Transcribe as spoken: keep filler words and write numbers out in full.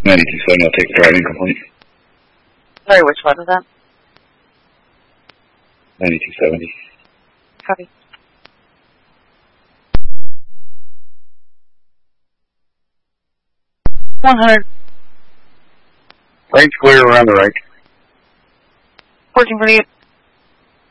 ninety-two seventy, I'll take the driving complaint. Sorry, which one is that? ninety-two seventy. Copy. one hundred. Lane's clear around the right. fourteen forty-eight.